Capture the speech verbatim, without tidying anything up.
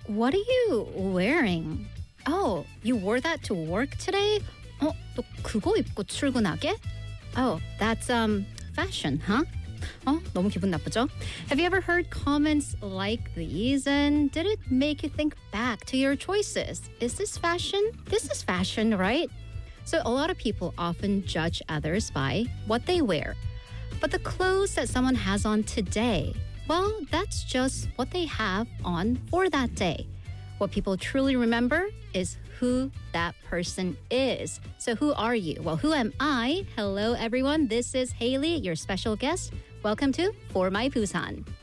What are you wearing? Oh, you wore that to work today? 어, 너 그거 입고 출근하게? Oh, that's um fashion, huh? 어, 너무 기분 나쁘죠? Have you ever heard comments like these and did it make you think back to your choices? Is this fashion? This is fashion, right? So a lot of people often judge others by what they wear. But the clothes that someone has on today, well, that's just what they have on for that day. What people truly remember is who that person is. So who are you? Well, who am I? Hello, everyone. This is Haley, your special guest. Welcome to For My Busan.